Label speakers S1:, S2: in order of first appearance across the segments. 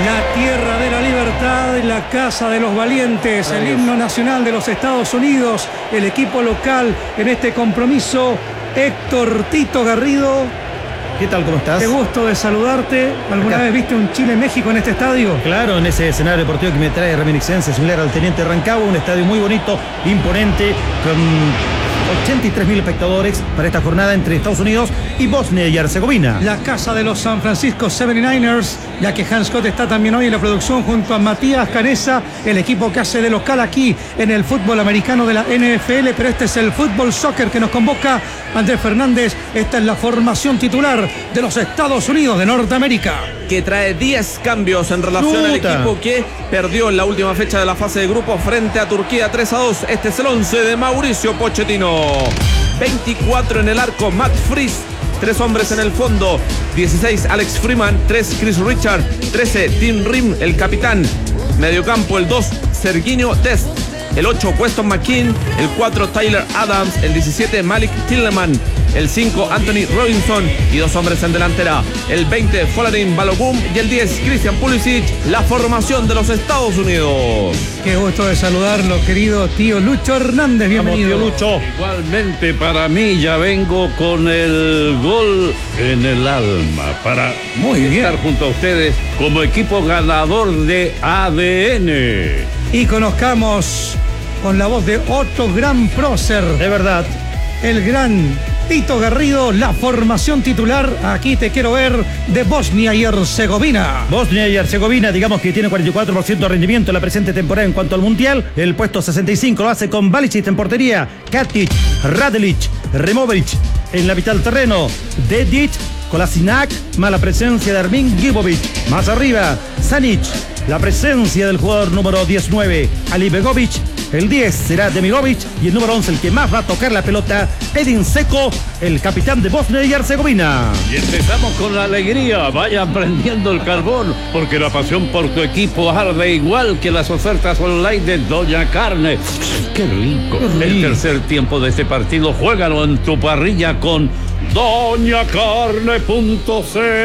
S1: La tierra de la libertad, la casa de los valientes, el himno nacional de los Estados Unidos, el equipo local en este compromiso. Héctor Tito Garrido,
S2: ¿qué tal? ¿Cómo estás?
S1: Qué gusto de saludarte. ¿Alguna vez viste un Chile-México en este estadio?
S2: Claro, en ese escenario deportivo que me trae reminiscencia similar al Teniente Rancagua, un estadio muy bonito, imponente, con 83.000 espectadores para esta jornada entre Estados Unidos y Bosnia y Herzegovina.
S1: La casa de los San Francisco 49ers, ya que Hans Scott está también hoy en la producción junto a Matías Canesa, el equipo que hace de local aquí en el fútbol americano de la NFL, pero este es el fútbol soccer que nos convoca Andrés Fernández. Esta es la formación titular de los Estados Unidos de Norteamérica,
S3: que trae 10 cambios en relación al equipo que perdió en la última fecha de la fase de grupos frente a Turquía 3-2. Este es el 11 de Mauricio Pochettino. 24 en el arco, Matt Freese. 3 hombres en el fondo. 16 Alex Freeman. 3 Chris Richard. 13 Tim Rim, el capitán. Mediocampo el 2 Serginho Dest. El 8 Weston McKean. El 4 Tyler Adams. El 17 Malik Tilleman. El 5 Anthony Robinson y 2 hombres en delantera. El 20 Folarin Balogun y el 10 Christian Pulisic. La formación de los Estados Unidos.
S1: Qué gusto de saludarlo, querido tío Lucho Hernández. Bienvenido.
S2: Vamos, tío Lucho.
S4: Igualmente para mí, ya vengo con el gol en el alma para estar junto a ustedes como equipo ganador de ADN.
S1: Y conozcamos con la voz de otro gran prócer,
S2: de verdad,
S1: el gran Tito Garrido, la formación titular. Aquí te quiero ver de Bosnia y Herzegovina.
S2: Bosnia y Herzegovina, digamos que tiene 44% de rendimiento en la presente temporada en cuanto al mundial. El puesto 65 lo hace con Balicic en portería, Katic, Radelic, Removic en la mitad del terreno, Dedic, Kolasinac, más la presencia de Armin Gibovic. Más arriba, Sanic, la presencia del jugador número 19, Ali Begovic. El 10 será Demirovic y el número 11, el que más va a tocar la pelota, Edin Dzeko, el capitán de Bosnia y Herzegovina.
S4: Y empezamos con la alegría. Vayan prendiendo el carbón, porque la pasión por tu equipo arde igual que las ofertas online de Doña Carne. ¡Qué rico! El tercer tiempo de este partido, juégalo en tu parrilla con doñacarne.cl.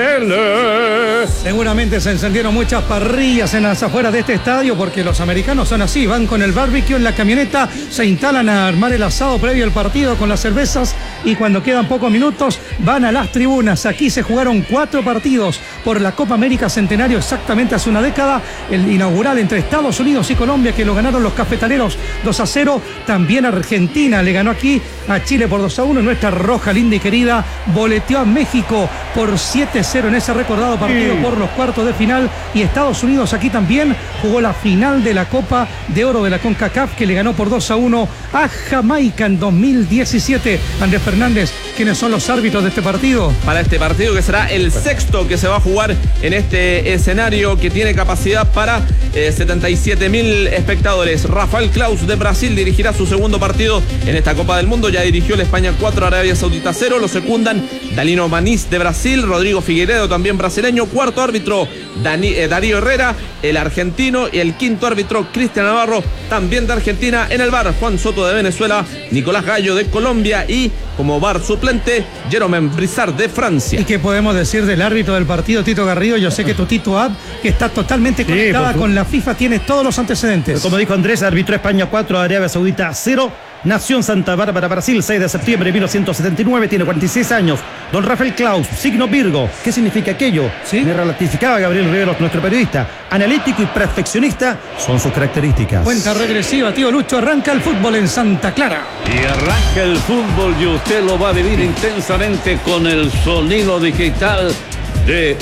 S1: Seguramente se encendieron muchas parrillas en las afueras de este estadio, porque los americanos son así, van con el barbecue en la camioneta, se instalan a armar el asado previo al partido con las cervezas y cuando quedan pocos minutos van a las tribunas. Aquí se jugaron 4 partidos por la Copa América Centenario exactamente hace una década, el inaugural entre Estados Unidos y Colombia, que lo ganaron los cafetaleros 2-0, también Argentina le ganó aquí a Chile por 2-1, nuestra roja linda y querida boleteó a México por 7-0 en ese recordado partido por los cuartos de final, y Estados Unidos aquí también jugó la final de la Copa de Oro de la CONCACAF, que le ganó por 2-1 a Jamaica en 2017. Andrés Fernández, ¿quiénes son los árbitros de este partido?
S3: Para este partido, que será el sexto que se va a jugar en este escenario que tiene capacidad para 77.000 espectadores. Rafael Claus de Brasil dirigirá su segundo partido en esta Copa del Mundo. Ya dirigió el España 4, Arabia Saudita 0. Lo secundan Dalino Maniz de Brasil, Rodrigo Figueiredo también brasileño. Cuarto árbitro Darío Herrera, el argentino, y el quinto árbitro Cristian Navarro, también de Argentina. En el VAR, Juan Soto de Venezuela, Nicolás Gallo de Colombia y como VAR suplente, Jérôme Brissard de Francia.
S1: ¿Y qué podemos decir del árbitro del partido, Tito Garrido? Yo sé que tu Tito App, que está totalmente conectada con la FIFA, tiene todos los antecedentes.
S2: Como dijo Andrés, arbitró España 4, Arabia Saudita 0. Nació en Santa Bárbara, Brasil, 6 de septiembre de 1979, tiene 46 años. Don Rafael Claus, signo Virgo. ¿Qué significa aquello?
S1: ¿Sí?
S2: Me ratificaba Gabriel Riveros, nuestro periodista. Analítico y perfeccionista son sus características.
S1: Cuenta regresiva, tío Lucho, arranca el fútbol en Santa Clara.
S4: Y arranca el fútbol y usted lo va a vivir intensamente con el sonido digital de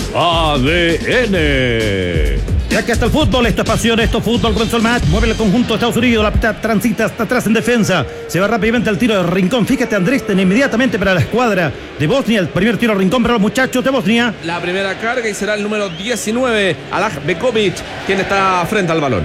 S4: ADN.
S2: Ya que hasta el fútbol, esto es pasión, esto es fútbol, comenzó el match, mueve el conjunto de Estados Unidos, la pista transita hasta atrás en defensa, se va rápidamente al tiro de Rincón. Fíjate, Andrés, inmediatamente para la escuadra de Bosnia, el primer tiro de Rincón para los muchachos de Bosnia.
S3: La primera carga y será el número 19, Alaj Bekovic, quien está frente al balón.